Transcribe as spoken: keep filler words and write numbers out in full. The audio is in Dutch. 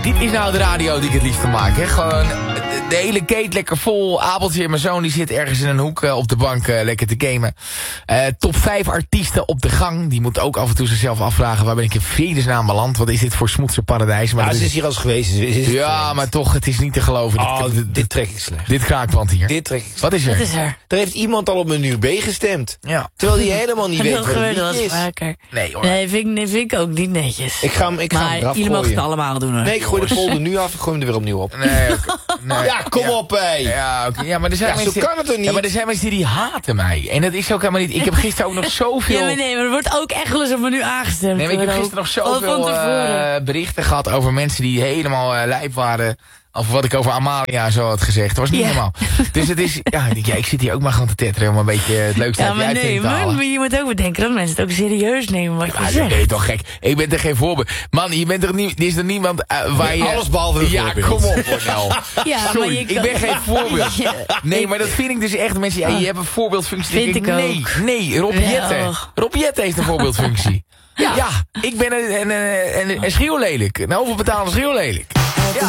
dit is nou de radio die ik het liefst maak. Hè? Gewoon de hele keet lekker vol. Abeltje en mijn zoon die zit ergens in een hoek uh, op de bank uh, lekker te gamen. Uh, top vijf artiesten op de gang. Die moet ook af en toe zichzelf afvragen. Waar ben ik in vredesnaam beland? Wat is dit voor smoetse paradijs? Maar ja, ze is, is hier al eens geweest. Is, is ja, maar toch, het is niet te geloven. Oh, dit, dit, dit trek ik slecht. Dit kraakpand hier. Dit trek ik slecht. Wat is er? Wat is er? Er heeft iemand al op menu B gestemd. Ja. Terwijl die helemaal niet weet Dat wat het gebeurt wel liedje eens is. vaker. Nee hoor. Nee, vind ik, nee, vind ik ook niet netjes. Ik ga hem, ik ga hem maar eraf jullie mogen het gooien. allemaal doen hoor. Nee, ik gooi de folder nu af en gooi hem er weer opnieuw op. Nee, okay. nee. Ja, kom ja. op, hé. Ja, okay. ja, maar er zijn Ja, zo mensen... kan het toch niet? Ja, maar er zijn mensen die haten mij. En dat is ook helemaal niet... Ik heb gisteren ook nog zoveel... Ja, maar nee, maar er wordt ook echt wel eens op menu aangestemd. Nee, maar ik heb Ook. gisteren nog Al van zoveel tevoren. uh, berichten gehad over mensen die helemaal uh, lijp waren. Over wat ik over Amalia zo had gezegd. Dat was niet Ja. normaal. Dus het is... Ja, ja, ik zit hier ook maar gewoon te tetteren om een beetje het leukste Ja, uit je maar uitzending nee, te halen. maar, maar je moet ook bedenken dat mensen het ook serieus nemen wat je Ja, dat zegt. ben je toch gek. Ik ben er geen voorbeeld. Man, je bent er niet, er is er niemand uh, waar je... Alles behalve een Ja, voorbeeld. kom op, Cornel. Ja, maar Sorry, je ik kan- ben geen voorbeeld. Ja. Nee, maar dat vind ik dus echt. Mensen, ja, je hebt een voorbeeldfunctie. Vind denk ik nee, ook. nee, Rob Wel. Jette. Rob Jette heeft een voorbeeldfunctie. Ja, ja, ik ben een, een, een, een, een schreeuwlelijk. Een overbetaalde schreeuwlelijk.